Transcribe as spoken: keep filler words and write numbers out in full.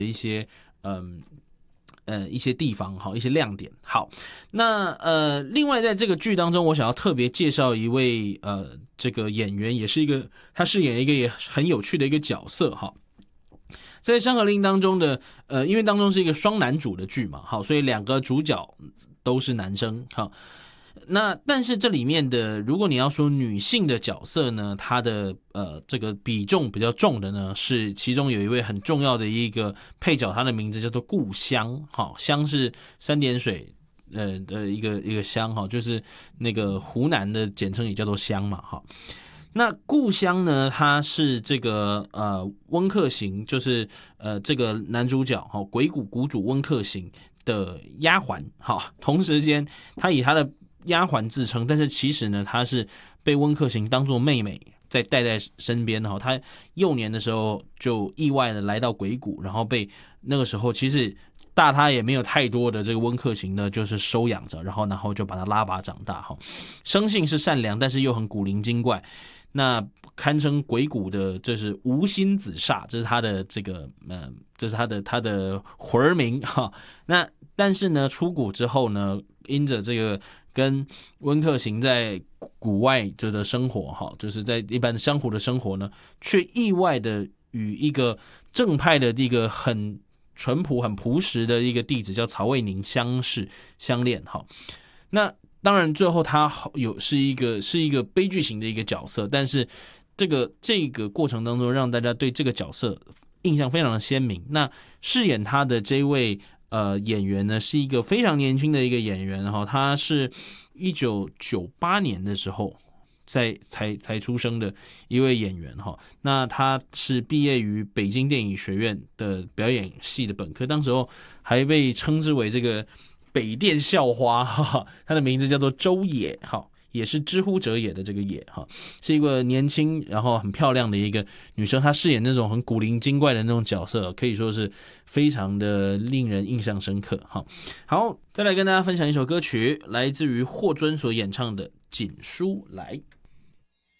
一些嗯。呃，一些地方好，一些亮点。好，那呃，另外在这个剧当中，我想要特别介绍一位呃，这个演员，也是一个他饰演一个也很有趣的一个角色哈。在《山河令》当中的呃，因为当中是一个双男主的剧嘛，好，所以两个主角都是男生，好。那但是这里面的，如果你要说女性的角色呢，她的呃这个比重比较重的呢，是其中有一位很重要的一个配角，她的名字叫做顾香，好，香是三点水呃的一个一个香哈，就是那个湖南的简称也叫做香嘛哈。那顾香呢，她是这个呃温客行，就是呃这个男主角哈，鬼谷谷主温客行的丫鬟哈，同时间她以她的丫鬟自称，但是其实呢，她是被温客行当作妹妹在带在身边哈。她幼年的时候就意外的来到鬼谷，然后被那个时候其实大他也没有太多的这个温客行呢，就是收养着，然后然后就把他拉拔长大哈。生性是善良，但是又很古灵精怪，那堪称鬼谷的这是无心子煞，这是他的这个呃，这是他的他的魂名哈。那但是呢，出谷之后呢，因着这个跟温客行在谷外的生活哈，就是在一般的江湖的生活呢，却意外的与一个正派的一个很淳朴、很朴实的一个弟子叫曹卫宁相识相恋哈。那当然最后他有是一个是一个悲剧型的一个角色，但是这个这个过程当中让大家对这个角色印象非常的鲜明。那饰演他的这位呃，演员呢是一个非常年轻的一个演员哈，他是一九九八年的时候在才才出生的一位演员哈。那他是毕业于北京电影学院的表演系的本科，当时候还被称之为这个北电校花哈，他的名字叫做周也哈。也是知乎者也的这个也哈，是一个年轻然后很漂亮的一个女生，她饰演那种很古灵精怪的那种角色，可以说是非常的令人印象深刻哈。好，再来跟大家分享一首歌曲，来自于霍尊所演唱的《锦书来》。